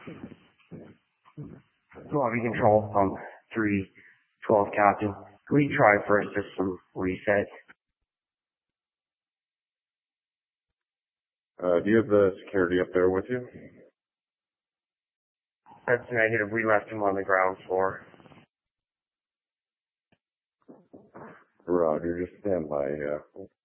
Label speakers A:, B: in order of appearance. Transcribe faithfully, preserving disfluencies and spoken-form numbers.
A: Lobby control, um, three twelve, Captain. We try for a system reset.
B: Uh, do you have the security up there with you?
A: That's negative. We left him on the ground floor.
B: Roger, just stand by. Uh,